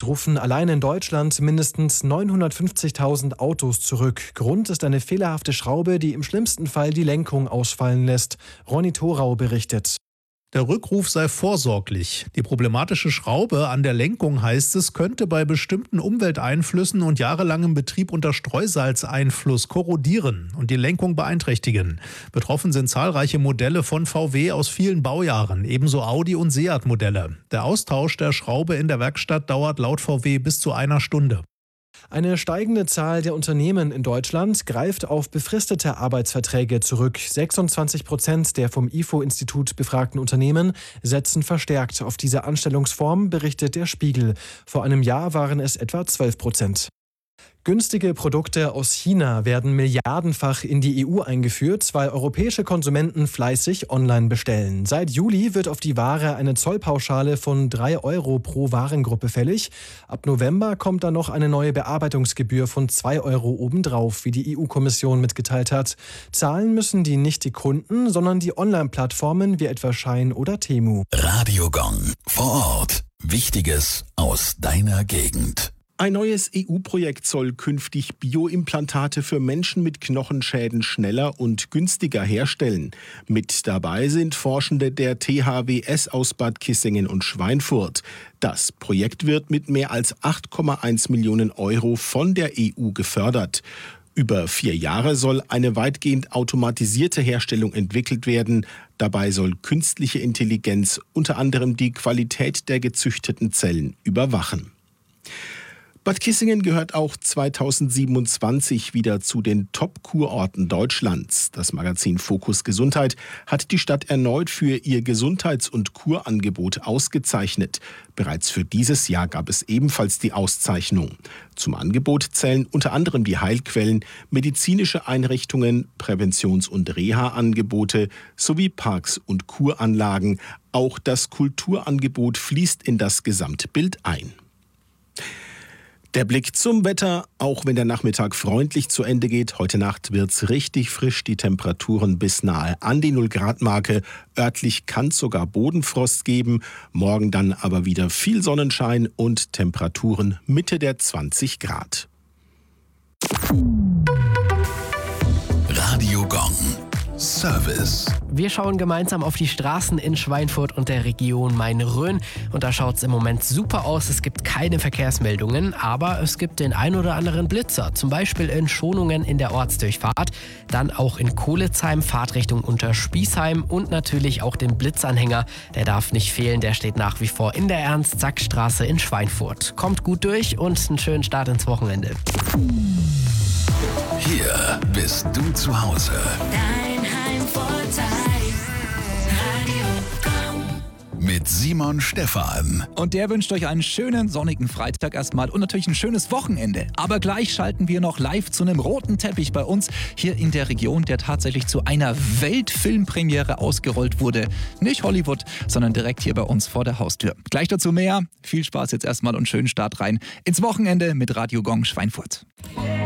rufen allein in Deutschland mindestens 950.000 Autos zurück. Grund ist eine fehlerhafte Schraube, die im schlimmsten Fall die Lenkung ausfallen lässt. Ronny Thorau berichtet. Der Rückruf sei vorsorglich. Die problematische Schraube an der Lenkung, heißt es, könnte bei bestimmten Umwelteinflüssen und jahrelangem Betrieb unter Streusalzeinfluss korrodieren und die Lenkung beeinträchtigen. Betroffen sind zahlreiche Modelle von VW aus vielen Baujahren, ebenso Audi- und Seat-Modelle. Der Austausch der Schraube in der Werkstatt dauert laut VW bis zu einer Stunde. Eine steigende Zahl der Unternehmen in Deutschland greift auf befristete Arbeitsverträge zurück. 26% der vom IFO-Institut befragten Unternehmen setzen verstärkt auf diese Anstellungsform, berichtet der Spiegel. Vor einem Jahr waren es etwa 12%. Günstige Produkte aus China werden milliardenfach in die EU eingeführt, weil europäische Konsumenten fleißig online bestellen. Seit Juli wird auf die Ware eine Zollpauschale von 3 Euro pro Warengruppe fällig. Ab November kommt dann noch eine neue Bearbeitungsgebühr von 2 Euro obendrauf, wie die EU-Kommission mitgeteilt hat. Zahlen müssen nicht die Kunden, sondern die Online-Plattformen wie etwa Shein oder Temu. Radio Gong. Vor Ort. Wichtiges aus deiner Gegend. Ein neues EU-Projekt soll künftig Bioimplantate für Menschen mit Knochenschäden schneller und günstiger herstellen. Mit dabei sind Forschende der THWS aus Bad Kissingen und Schweinfurt. Das Projekt wird mit mehr als 8,1 Millionen Euro von der EU gefördert. Über 4 Jahre soll eine weitgehend automatisierte Herstellung entwickelt werden. Dabei soll künstliche Intelligenz unter anderem die Qualität der gezüchteten Zellen überwachen. Bad Kissingen gehört auch 2027 wieder zu den Top-Kurorten Deutschlands. Das Magazin Fokus Gesundheit hat die Stadt erneut für ihr Gesundheits- und Kurangebot ausgezeichnet. Bereits für dieses Jahr gab es ebenfalls die Auszeichnung. Zum Angebot zählen unter anderem die Heilquellen, medizinische Einrichtungen, Präventions- und Reha-Angebote sowie Parks und Kuranlagen. Auch das Kulturangebot fließt in das Gesamtbild ein. Der Blick zum Wetter, auch wenn der Nachmittag freundlich zu Ende geht. Heute Nacht wird's richtig frisch, die Temperaturen bis nahe an die 0-Grad-Marke. Örtlich kann es sogar Bodenfrost geben. Morgen dann aber wieder viel Sonnenschein und Temperaturen Mitte der 20 Grad. Radio Gong. Service. Wir schauen gemeinsam auf die Straßen in Schweinfurt und der Region Main-Rhön. Und da schaut es im Moment super aus. Es gibt keine Verkehrsmeldungen, aber es gibt den ein oder anderen Blitzer. Zum Beispiel in Schonungen in der Ortsdurchfahrt, dann auch in Kohlezheim, Fahrtrichtung Unterspießheim und natürlich auch den Blitzanhänger. Der darf nicht fehlen, der steht nach wie vor in der Ernst-Sack-Straße in Schweinfurt. Kommt gut durch und einen schönen Start ins Wochenende. Hier bist du zu Hause. Dein Heimvorteil. Radio Gong. Mit Simon Stephan. Und der wünscht euch einen schönen sonnigen Freitag erstmal und natürlich ein schönes Wochenende. Aber gleich schalten wir noch live zu einem roten Teppich bei uns hier in der Region, der tatsächlich zu einer Weltfilmpremiere ausgerollt wurde. Nicht Hollywood, sondern direkt hier bei uns vor der Haustür. Gleich dazu mehr. Viel Spaß jetzt erstmal und schönen Start rein ins Wochenende mit Radio Gong Schweinfurt.